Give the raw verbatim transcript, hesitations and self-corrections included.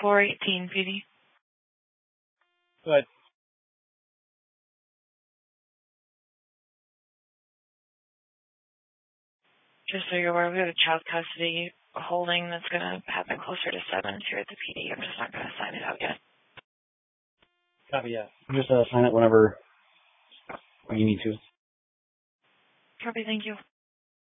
four eighteen P D. Good. Just so you're aware, we have a child custody holding that's going to happen closer to seven here at the P D. I'm just not going to sign it out yet. Copy, yeah. Just uh, sign it whenever you need to. Copy, thank you.